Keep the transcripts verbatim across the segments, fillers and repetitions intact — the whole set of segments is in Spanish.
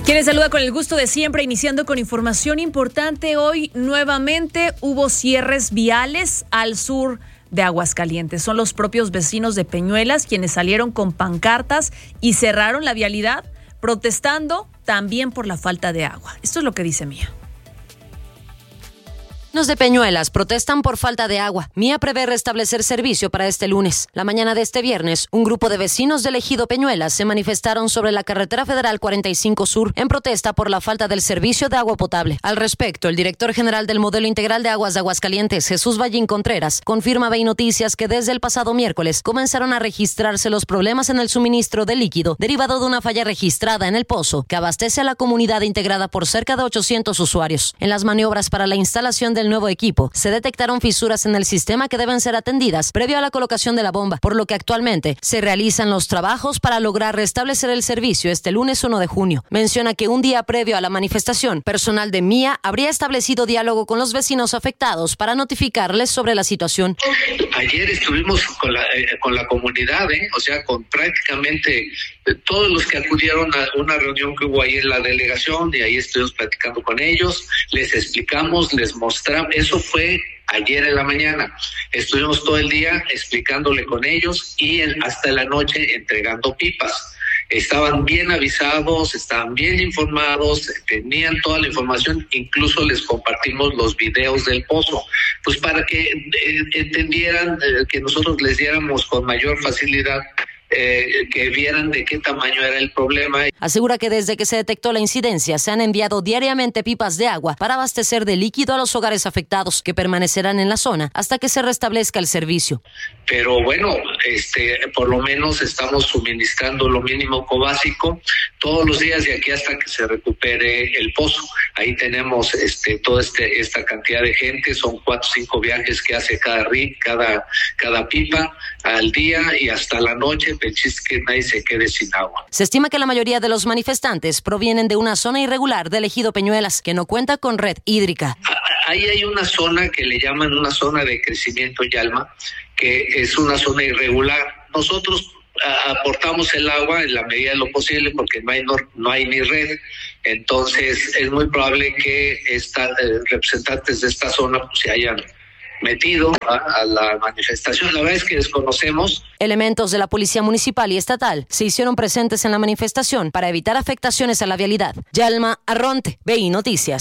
Quien les saluda con el gusto de siempre, iniciando con información importante. Hoy nuevamente hubo cierres viales al sur de Aguascalientes. Son los propios vecinos de Peñuelas quienes salieron con pancartas y cerraron la vialidad, protestando también por la falta de agua. Esto es lo que dice Mía. Los de Peñuelas protestan por falta de agua. Mía prevé restablecer servicio para este lunes. La mañana de este viernes, un grupo de vecinos del ejido Peñuelas se manifestaron sobre la carretera federal cuarenta y cinco Sur en protesta por la falta del servicio de agua potable. Al respecto, el director general del Modelo Integral de Aguas de Aguascalientes, Jesús Vallín Contreras, confirma a Ve Noticias que desde el pasado miércoles comenzaron a registrarse los problemas en el suministro de líquido derivado de una falla registrada en el pozo que abastece a la comunidad integrada por cerca de ochocientos usuarios. En las maniobras para la instalación del nuevo equipo, se detectaron fisuras en el sistema que deben ser atendidas previo a la colocación de la bomba, por lo que actualmente se realizan los trabajos para lograr restablecer el servicio este lunes uno de junio. Menciona que un día previo a la manifestación, personal de Mía habría establecido diálogo con los vecinos afectados para notificarles sobre la situación. Ayer estuvimos con la, eh, con la comunidad, ¿eh? o sea, con prácticamente todos los que acudieron a una reunión que hubo ahí en la delegación, y ahí estuvimos platicando con ellos, les explicamos, les mostramos. Eso fue ayer en la mañana. Estuvimos todo el día explicándole con ellos y en, hasta la noche entregando pipas. Estaban bien avisados, estaban bien informados, tenían toda la información, incluso les compartimos los videos del pozo, pues para que eh, entendieran eh, que nosotros les diéramos con mayor facilidad Eh, que vieran de qué tamaño era el problema. Asegura que desde que se detectó la incidencia se han enviado diariamente pipas de agua para abastecer de líquido a los hogares afectados, que permanecerán en la zona hasta que se restablezca el servicio. Pero bueno, este, por lo menos estamos suministrando lo mínimo básico todos los días de aquí hasta que se recupere el pozo. Ahí tenemos este, toda este, esta cantidad de gente, son cuatro o cinco viajes que hace cada rig, cada, cada pipa al día y hasta la noche. El chiste es que nadie se quede sin agua. Se estima que la mayoría de los manifestantes provienen de una zona irregular del ejido Peñuelas, que no cuenta con red hídrica. Ahí hay una zona que le llaman una zona de crecimiento Yalma, que es una zona irregular. Nosotros aportamos el agua en la medida de lo posible porque no hay, no, no hay ni red. Entonces es muy probable que esta, eh, representantes de esta zona pues, se hayan metido a, a la manifestación. La verdad es que desconocemos. Elementos de la Policía Municipal y Estatal se hicieron presentes en la manifestación para evitar afectaciones a la vialidad. Yalma Arronte, Ve Noticias.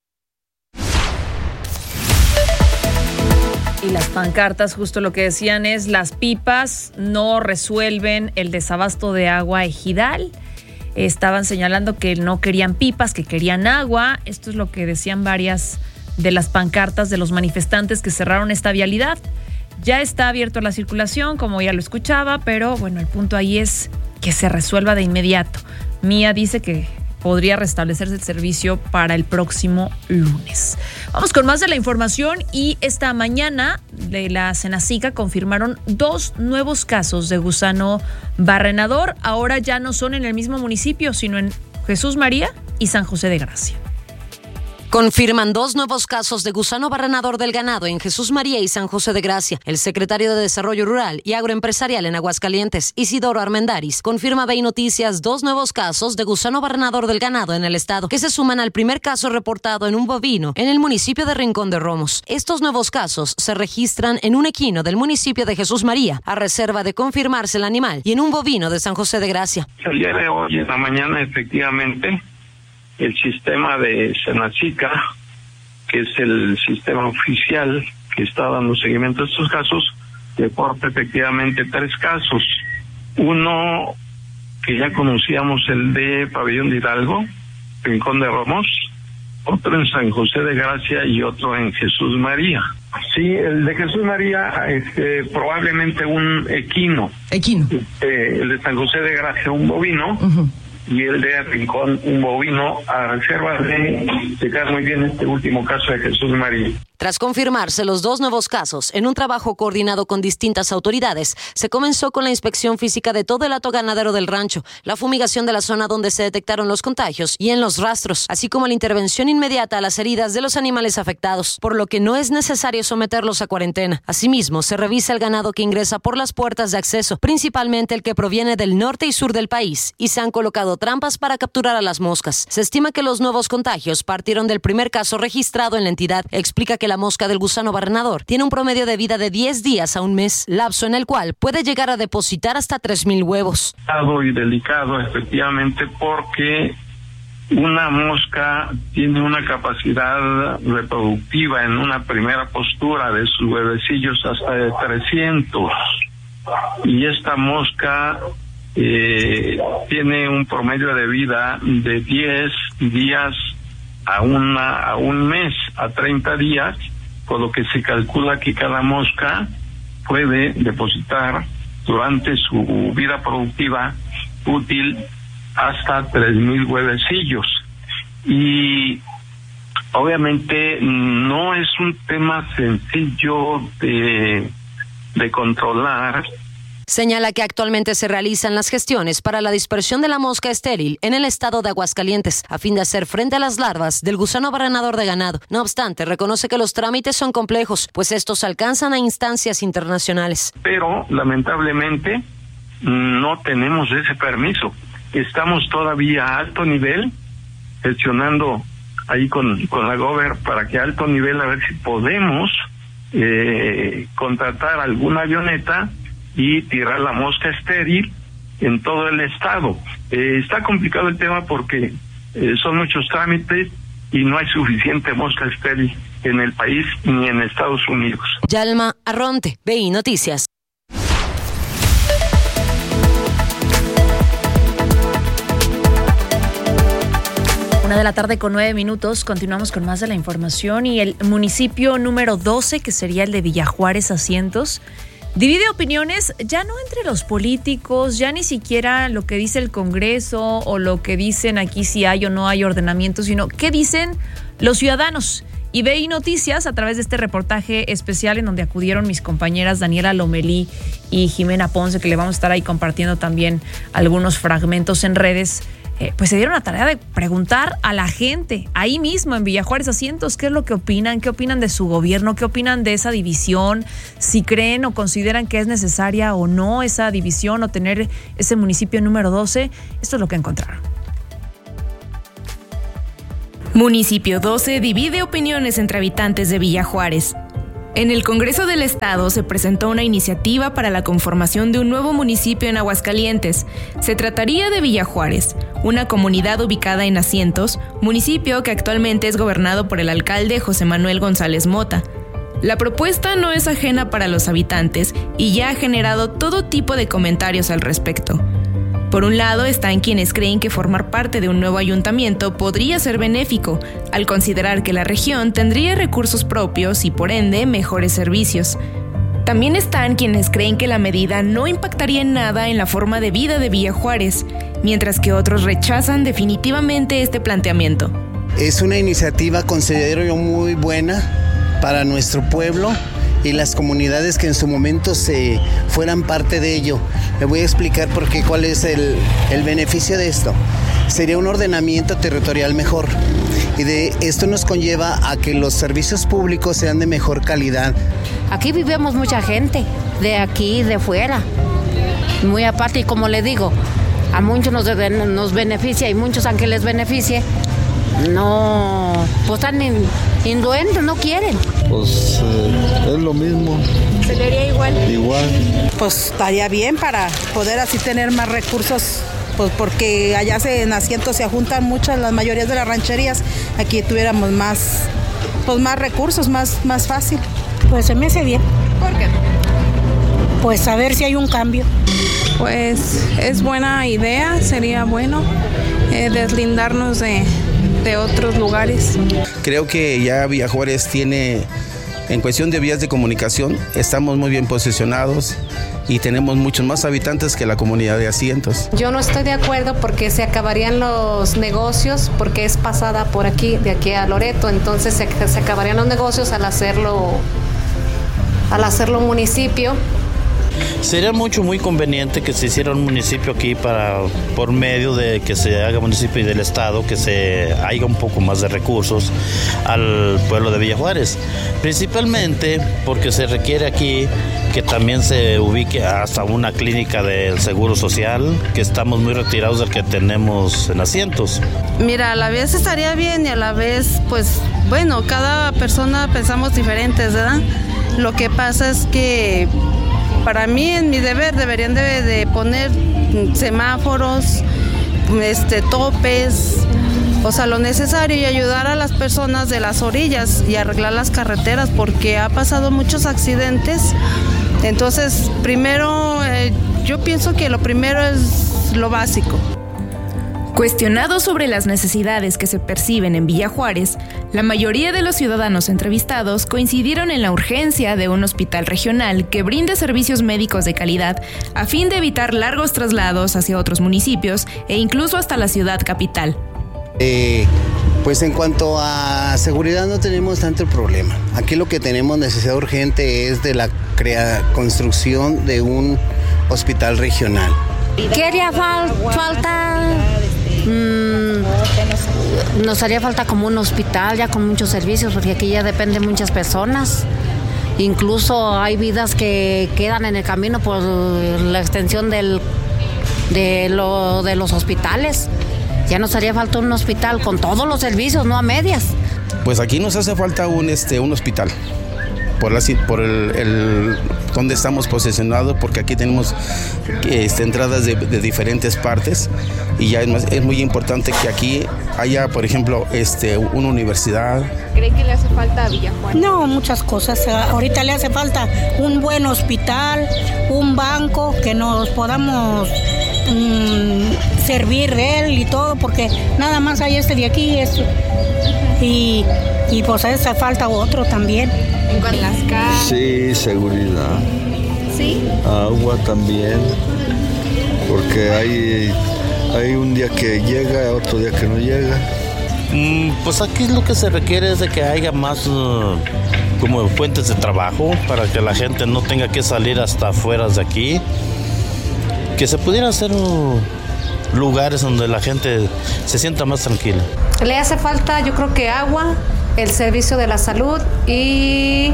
Y las pancartas, justo lo que decían es: las pipas no resuelven el desabasto de agua ejidal. Estaban señalando que no querían pipas, que querían agua. Esto es lo que decían varias de las pancartas de los manifestantes que cerraron esta vialidad. Ya está abierto la circulación, como ya lo escuchaba, pero bueno, el punto ahí es que se resuelva de inmediato. Mía dice que podría restablecerse el servicio para el próximo lunes. Vamos con más de la información. Y esta mañana de la Senacica confirmaron dos nuevos casos de gusano barrenador. Ahora ya no son en el mismo municipio, sino en Jesús María y San José de Gracia. Confirman dos nuevos casos de gusano barrenador del ganado en Jesús María y San José de Gracia. El secretario de Desarrollo Rural y Agroempresarial en Aguascalientes, Isidoro Armendáriz, confirma a Ve Noticias dos nuevos casos de gusano barrenador del ganado en el estado, que se suman al primer caso reportado en un bovino en el municipio de Rincón de Romos. Estos nuevos casos se registran en un equino del municipio de Jesús María, a reserva de confirmarse el animal, y en un bovino de San José de Gracia. El día de hoy, en la mañana, efectivamente, el sistema de Senacica, que es el sistema oficial que está dando seguimiento a estos casos, reporta efectivamente tres casos. Uno que ya conocíamos, el de Pabellón de Hidalgo, Rincón de Romos, otro en San José de Gracia y otro en Jesús María. Sí, el de Jesús María, este, probablemente un equino. Equino. Eh, el de San José de Gracia, un bovino. Uh-huh. Y el de Rincón, un bovino, a reserva de checar muy bien este último caso de Jesús María. Tras confirmarse los dos nuevos casos, en un trabajo coordinado con distintas autoridades, se comenzó con la inspección física de todo el hato ganadero del rancho, la fumigación de la zona donde se detectaron los contagios y en los rastros, así como la intervención inmediata a las heridas de los animales afectados, por lo que no es necesario someterlos a cuarentena. Asimismo, se revisa el ganado que ingresa por las puertas de acceso, principalmente el que proviene del norte y sur del país, y se han colocado trampas para capturar a las moscas. Se estima que los nuevos contagios partieron del primer caso registrado en la entidad. Explica que la mosca del gusano barrenador tiene un promedio de vida de diez días a un mes, lapso en el cual puede llegar a depositar hasta tres mil huevos. Y delicado, efectivamente, porque una mosca tiene una capacidad reproductiva en una primera postura de sus huevecillos hasta de trescientos, y esta mosca eh, tiene un promedio de vida de diez días a una a un mes, a treinta días, por lo que se calcula que cada mosca puede depositar durante su vida productiva útil hasta tres mil huevecillos. Y obviamente no es un tema sencillo de, de controlar. Señala que actualmente se realizan las gestiones para la dispersión de la mosca estéril en el estado de Aguascalientes, a fin de hacer frente a las larvas del gusano barrenador de ganado. No obstante, reconoce que los trámites son complejos, pues estos alcanzan a instancias internacionales. Pero, lamentablemente, no tenemos ese permiso. Estamos todavía a alto nivel, gestionando ahí con, con la Gober para que a alto nivel a ver si podemos eh, contratar alguna avioneta y tirar la mosca estéril en todo el estado. Eh, está complicado el tema porque eh, son muchos trámites y no hay suficiente mosca estéril en el país ni en Estados Unidos. Yalma Arronte, B I Noticias. Una de la tarde con nueve minutos, continuamos con más de la información, y el municipio número doce, que sería el de Villajuárez Asientos, divide opiniones ya no entre los políticos, ya ni siquiera lo que dice el Congreso o lo que dicen aquí si hay o no hay ordenamiento, sino qué dicen los ciudadanos. Y B I Noticias, a través de este reportaje especial en donde acudieron mis compañeras Daniela Lomelí y Jimena Ponce, que le vamos a estar ahí compartiendo también algunos fragmentos en redes, Eh, pues se dieron la tarea de preguntar a la gente ahí mismo en Villajuárez Asientos qué es lo que opinan, qué opinan de su gobierno, qué opinan de esa división, si creen o consideran que es necesaria o no esa división o tener ese municipio número doce. Esto es lo que encontraron. Municipio doce divide opiniones entre habitantes de Villajuárez. En el Congreso del Estado se presentó una iniciativa para la conformación de un nuevo municipio en Aguascalientes. Se trataría de Villajuárez, una comunidad ubicada en Asientos, municipio que actualmente es gobernado por el alcalde José Manuel González Mota. La propuesta no es ajena para los habitantes y ya ha generado todo tipo de comentarios al respecto. Por un lado están quienes creen que formar parte de un nuevo ayuntamiento podría ser benéfico, al considerar que la región tendría recursos propios y por ende mejores servicios. También están quienes creen que la medida no impactaría en nada en la forma de vida de Villajuárez, mientras que otros rechazan definitivamente este planteamiento. Es una iniciativa, considero yo, muy buena para nuestro pueblo y las comunidades que en su momento se fueran parte de ello. Le voy a explicar por qué, cuál es el, el beneficio de esto. Sería un ordenamiento territorial mejor, y de esto nos conlleva a que los servicios públicos sean de mejor calidad. Aquí vivimos mucha gente, de aquí, de fuera, muy aparte, y como le digo, a muchos nos, nos beneficia y muchos aunque les beneficie, no, pues están in, induentes, no quieren. Pues eh, es lo mismo. ¿Se vería igual? Igual. Pues estaría bien para poder así tener más recursos, pues porque allá se, en Asientos se juntan muchas, las mayorías de las rancherías, aquí tuviéramos más, pues más recursos, más, más fácil. Pues se me hace bien. ¿Por qué? Pues a ver si hay un cambio. Pues es buena idea, sería bueno eh, deslindarnos de, de otros lugares. Creo que ya Villajuárez tiene, en cuestión de vías de comunicación, estamos muy bien posicionados. y tenemos muchos más habitantes que la comunidad de Asientos. Yo no estoy de acuerdo porque se acabarían los negocios, porque es pasada por aquí, de aquí a Loreto, entonces se, se acabarían los negocios al hacerlo, al hacerlo un municipio. Sería mucho, muy conveniente que se hiciera un municipio aquí para, por medio de que se haga municipio y del Estado, que se haya un poco más de recursos al pueblo de Villa Juárez. Principalmente porque se requiere aquí que también se ubique hasta una clínica del Seguro Social, que estamos muy retirados del que tenemos en Asientos. Mira, a la vez estaría bien y a la vez, pues, bueno, cada persona pensamos diferentes, ¿verdad? Lo que pasa es que para mí, en mi deber, deberían de, de poner semáforos, este, topes, o sea, lo necesario, y ayudar a las personas de las orillas y arreglar las carreteras, porque ha pasado muchos accidentes. Entonces, primero, eh, yo pienso que lo primero es lo básico. Cuestionado sobre las necesidades que se perciben en Villa Juárez, la mayoría de los ciudadanos entrevistados coincidieron en la urgencia de un hospital regional que brinde servicios médicos de calidad a fin de evitar largos traslados hacia otros municipios e incluso hasta la ciudad capital. Eh, pues en cuanto a seguridad no tenemos tanto problema. Aquí lo que tenemos necesidad urgente es de la crea- construcción de un hospital regional. ¿Qué haría fal- falta? Mm, nos haría falta como un hospital ya con muchos servicios, porque aquí ya dependen muchas personas. Incluso hay vidas que quedan en el camino por la extensión del, de, lo, de los hospitales. Ya nos haría falta un hospital con todos los servicios, no a medias. Pues aquí nos hace falta un, este, un hospital. Por, la, por el, el donde estamos posicionados, porque aquí tenemos este, entradas de, de diferentes partes y ya es, más, es muy importante que aquí haya, por ejemplo, este, una universidad. ¿Cree que le hace falta a Villa Juárez? No, muchas cosas. Ahorita le hace falta un buen hospital, un banco, que nos podamos mmm, servir de él y todo, porque nada más hay este de aquí este, y, y pues hace falta otro también. En las calles. Sí, seguridad. ¿Sí? Agua también, porque hay, hay un día que llega, otro día que no llega. Mm, pues aquí lo que se requiere es de que haya más uh, como fuentes de trabajo para que la gente no tenga que salir hasta afuera de aquí. Que se pudieran hacer uh, lugares donde la gente se sienta más tranquila. Le hace falta, yo creo que agua, el servicio de la salud y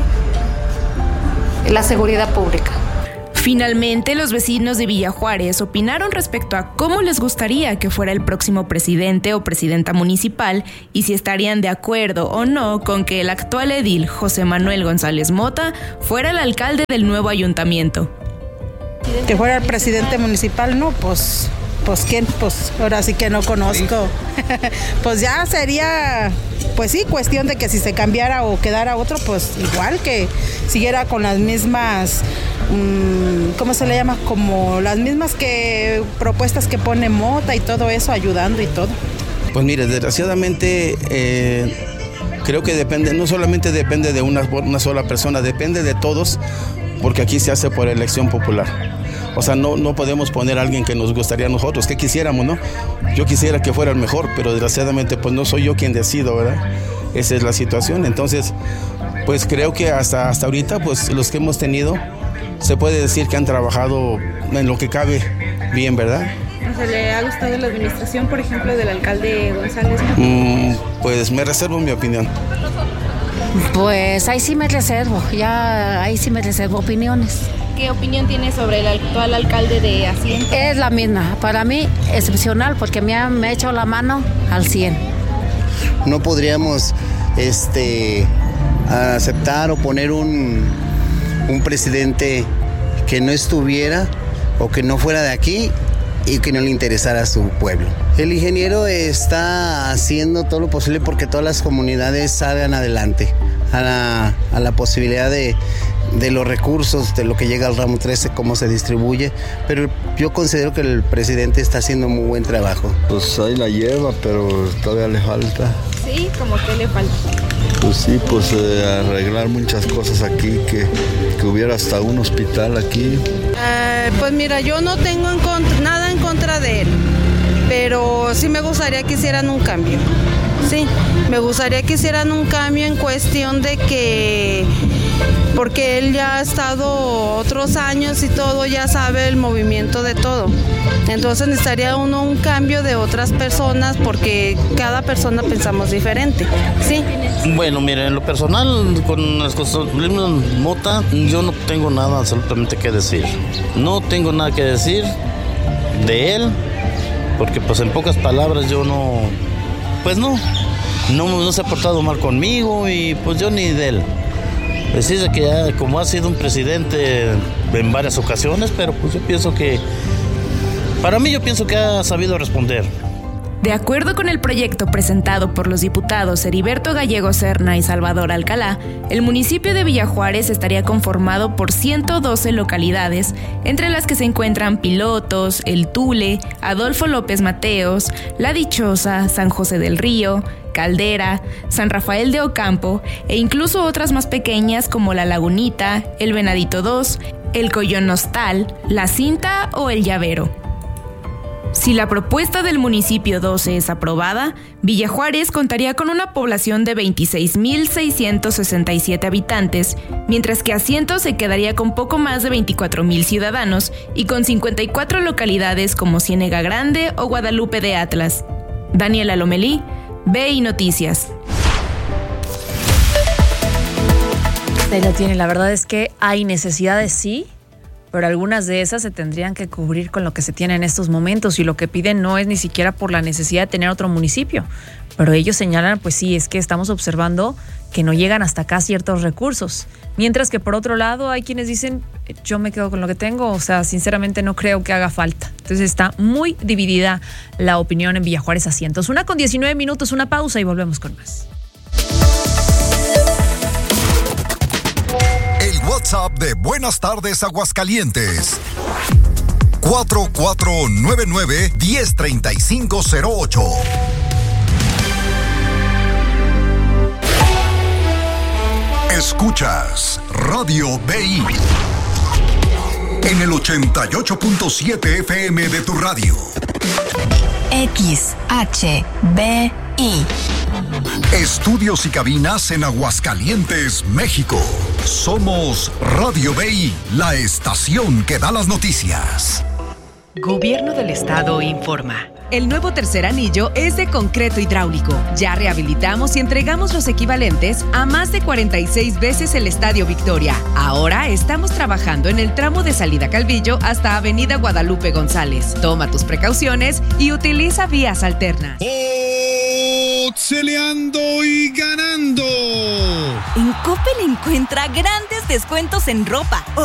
la seguridad pública. Finalmente, los vecinos de Villa Juárez opinaron respecto a cómo les gustaría que fuera el próximo presidente o presidenta municipal y si estarían de acuerdo o no con que el actual edil José Manuel González Mota fuera el alcalde del nuevo ayuntamiento. Que fuera el presidente municipal, no, pues, pues quién, pues ahora sí que no conozco. Pues ya sería, pues sí, cuestión de que si se cambiara o quedara otro, pues igual que siguiera con las mismas, mmm, ¿cómo se le llama? Como las mismas que propuestas que pone Mota y todo eso, ayudando y todo. Pues mire, desgraciadamente eh, creo que depende, no solamente depende de una, una sola persona, depende de todos, porque aquí se hace por elección popular. O sea, no, no podemos poner a alguien que nos gustaría a nosotros, que quisiéramos, ¿no? Yo quisiera que fuera el mejor, pero desgraciadamente pues no soy yo quien decido, ¿verdad? Esa es la situación. Entonces, pues creo que hasta, hasta ahorita, pues los que hemos tenido, se puede decir que han trabajado en lo que cabe bien, ¿verdad? O sea, ¿le ha gustado la administración, por ejemplo, del alcalde González? Mm, pues me reservo mi opinión. Pues ahí sí me reservo, ya ahí sí me reservo opiniones. ¿Qué opinión tiene sobre el actual alcalde de Asientos? Es la misma, para mí excepcional, porque me ha, me ha echado la mano al cien. No podríamos este, aceptar o poner un, un presidente que no estuviera o que no fuera de aquí y que no le interesara a su pueblo. El ingeniero está haciendo todo lo posible porque todas las comunidades salgan adelante a la, a la posibilidad de, de los recursos, de lo que llega al ramo trece, cómo se distribuye, pero yo considero que el presidente está haciendo muy buen trabajo. Pues ahí la lleva, pero todavía le falta. Sí, ¿cómo que le falta? Pues sí, pues eh, arreglar muchas cosas aquí, que, que hubiera hasta un hospital aquí. Eh, pues mira, yo no tengo en contra, nada en contra de él, pero sí me gustaría que hicieran un cambio. Sí, me gustaría que hicieran un cambio en cuestión de que, porque él ya ha estado otros años y todo, ya sabe el movimiento de todo. Entonces necesitaría uno un cambio de otras personas porque cada persona pensamos diferente, ¿sí? Bueno, mire, en lo personal, con las cosas Mota, yo no tengo nada absolutamente que decir. No tengo nada que decir de él, porque pues en pocas palabras yo no, pues no, no, no se ha portado mal conmigo y pues yo ni de él. Decirse que ya, como ha sido un presidente en varias ocasiones, pero pues yo pienso que, para mí yo pienso que ha sabido responder. De acuerdo con el proyecto presentado por los diputados Heriberto Gallego Serna y Salvador Alcalá, el municipio de Villa Juárez estaría conformado por ciento doce localidades, entre las que se encuentran Pilotos, El Tule, Adolfo López Mateos, La Dichosa, San José del Río, Caldera, San Rafael de Ocampo e incluso otras más pequeñas como La Lagunita, El Venadito dos, El Collón Nostal, La Cinta o El Llavero. Si la propuesta del municipio doce es aprobada, Villa Juárez contaría con una población de veintiséis mil seiscientos sesenta y siete habitantes, mientras que Asientos se quedaría con poco más de veinticuatro mil ciudadanos y con cincuenta y cuatro localidades como Ciénega Grande o Guadalupe de Atlas. Daniela Lomelí, B I Noticias. Ahí la tiene, la verdad es que hay necesidades, sí, pero algunas de esas se tendrían que cubrir con lo que se tiene en estos momentos y lo que piden no es ni siquiera por la necesidad de tener otro municipio, pero ellos señalan, pues sí, es que estamos observando que no llegan hasta acá ciertos recursos, mientras que por otro lado hay quienes dicen, yo me quedo con lo que tengo, o sea, sinceramente no creo que haga falta. Entonces está muy dividida la opinión en Villa Juárez Asientos. Una con diecinueve minutos, una pausa y volvemos con más. WhatsApp de Buenas Tardes Aguascalientes cuatro cuatro nueve nueve, uno cero tres cinco cero ocho. Escuchas Radio B I en el ochenta y ocho punto siete F M de tu radio. X H B I. Estudios y cabinas en Aguascalientes, México. Somos Radio B I, la estación que da las noticias. Gobierno del Estado informa. El nuevo tercer anillo es de concreto hidráulico. Ya rehabilitamos y entregamos los equivalentes a más de cuarenta y seis veces el Estadio Victoria. Ahora estamos trabajando en el tramo de salida Calvillo hasta Avenida Guadalupe González. Toma tus precauciones y utiliza vías alternas. Celeando y ganando. En Coppel encuentra grandes descuentos en ropa,